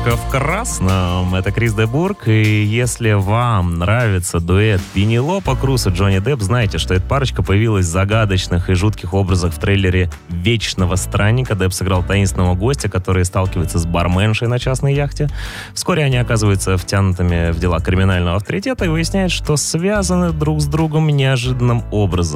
Девушка в красном. Это Крис де Бургh. И если вам нравится дуэт Пенелопа Круз и Джонни Депп, знайте, что эта парочка появилась в загадочных и жутких образах в трейлере «Вечного странника». Депп сыграл таинственного гостя, который сталкивается с барменшей на частной яхте. Вскоре они оказываются втянутыми в дела криминального авторитета и выясняют, что связаны друг с другом неожиданным образом.